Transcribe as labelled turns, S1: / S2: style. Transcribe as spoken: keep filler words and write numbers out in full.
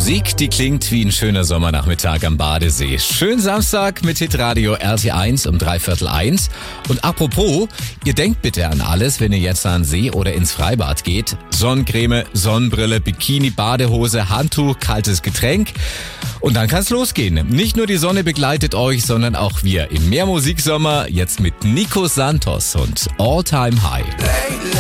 S1: Musik, die klingt wie ein schöner Sommernachmittag am Badesee. Schön Samstag mit Hitradio R T eins um dreiviertel eins. Und apropos, ihr denkt bitte an alles, wenn ihr jetzt an den See oder ins Freibad geht. Sonnencreme, Sonnenbrille, Bikini, Badehose, Handtuch, kaltes Getränk. Und dann kann's losgehen. Nicht nur die Sonne begleitet euch, sondern auch wir im Mehrmusiksommer, jetzt mit Nico Santos und All Time High.